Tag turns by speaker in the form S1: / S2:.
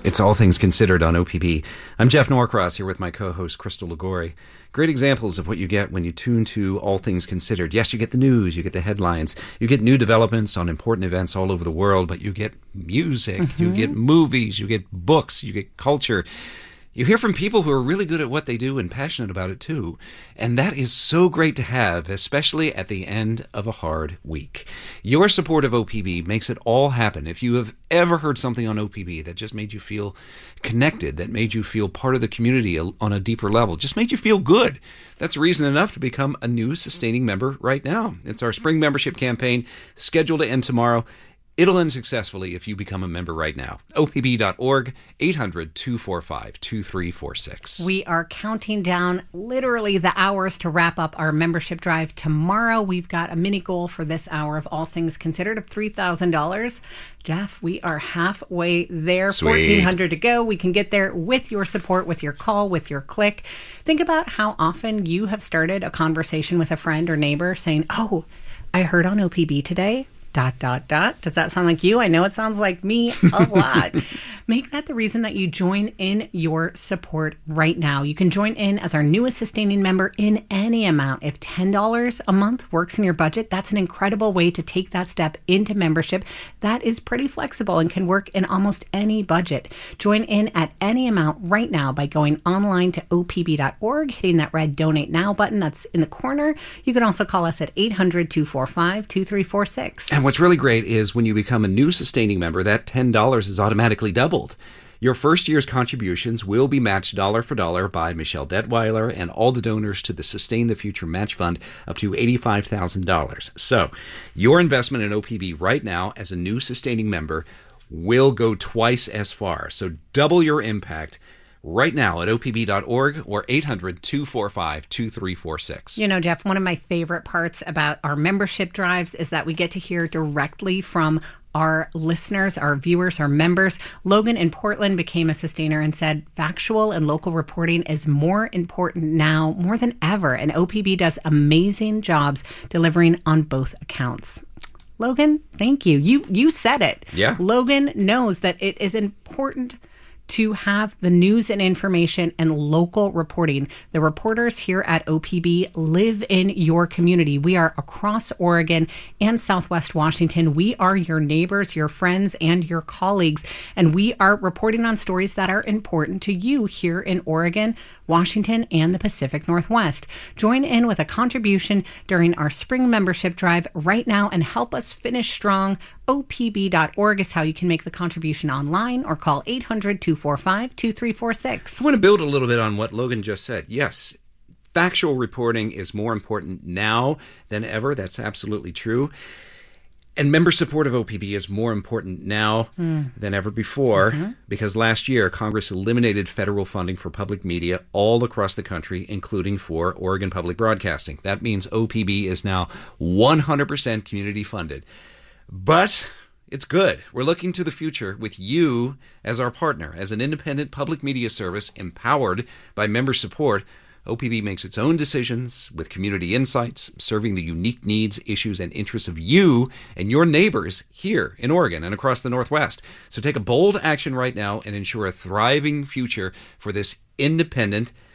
S1: It's All Things Considered on OPB. I'm Jeff Norcross here with my co-host Crystal Ligori. Great examples of what you get when you tune to All Things Considered. Yes, you get the news, you get the headlines, you get new developments on important events all over the world, but you get music, you get movies, you get books, you get culture. You hear from people who are really good at what they do and passionate about it too. And that is so great to have, especially at the end of a hard week. Your support of OPB makes it all happen. If you have ever heard something on OPB that just made you feel connected, that made you feel part of the community on a deeper level, just made you feel good, that's reason enough to become a new sustaining member right now. It's our spring membership campaign scheduled to end tomorrow. It'll end successfully if you become a member right now. OPB.org, 800-245-2346.
S2: We are counting down literally the hours to wrap up our membership drive tomorrow. We've got a mini goal for this hour of All Things Considered of $3,000. Jeff, we are halfway there.
S1: Sweet.
S2: $1,400 to go. We can get there with your support, with your call, with your click. Think about how often you have started a conversation with a friend or neighbor saying, "Oh, I heard on OPB today. ... Does that sound like you? I know it sounds like me a lot. Make that the reason that you join in your support right now. You can join in as our newest sustaining member in any amount. If $10 a month works in your budget, that's an incredible way to take that step into membership. That is pretty flexible and can work in almost any budget. Join in at any amount right now by going online to opb.org, hitting that red Donate Now button that's in the corner. You can also call us at 800-245-2346.
S1: And what's really great is when you become a new sustaining member, that $10 is automatically doubled. Your first year's contributions will be matched dollar for dollar by Michelle Detweiler and all the donors to the Sustain the Future Match Fund up to $85,000. So your investment in OPB right now as a new sustaining member will go twice as far. So double your impact right now at opb.org or 800-245-2346.
S2: You know, Jeff, one of my favorite parts about our membership drives is that we get to hear directly from our listeners, our viewers, our members. Logan in Portland became a sustainer and said factual and local reporting is more important now more than ever, and OPB does amazing jobs delivering on both accounts. Logan, thank you. You said it.
S1: Yeah.
S2: Logan knows that it is important to have the news and information and local reporting. The reporters here at OPB live in your community. We are across Oregon and Southwest Washington. We are your neighbors, your friends, and your colleagues, and we are reporting on stories that are important to you here in Oregon, Washington, and the Pacific Northwest. Join in with a contribution during our spring membership drive right now and help us finish strong. OPB.org is how you can make the contribution online or call 800-245-2346.
S1: I want to build a little bit on what Logan just said. Yes, factual reporting is more important now than ever. That's absolutely true. And member support of OPB is more important now than ever before because last year Congress eliminated federal funding for public media all across the country, including for Oregon Public Broadcasting. That means OPB is now 100% community funded. But it's good. We're looking to the future with you as our partner. As an independent public media service empowered by member support, OPB makes its own decisions with community insights, serving the unique needs, issues, and interests of you and your neighbors here in Oregon and across the Northwest. So take a bold action right now and ensure a thriving future for this independent